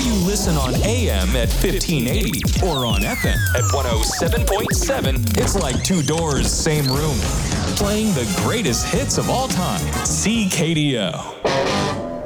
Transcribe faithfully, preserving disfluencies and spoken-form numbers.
you listen on A M at fifteen eighty or on F M at one oh seven point seven, it's like two doors, same room. Playing the greatest hits of all time. C K D O.